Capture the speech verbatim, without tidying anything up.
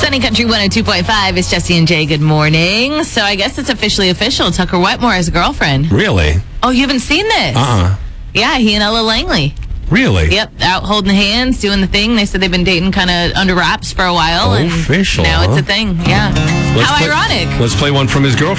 Sunny Country one oh two point five. It's Jesse and Jay. Good morning. So I guess it's officially official. Tucker Wetmore is a girlfriend. Really? Oh, you haven't seen this? Uh-uh. Yeah, he and Ella Langley. Really? Yep, out holding hands, doing the thing. They said they've been dating kind of under wraps for a while. Oh, and official, now huh? it's a thing. Yeah. Let's How play, ironic. Let's play one from his girlfriend.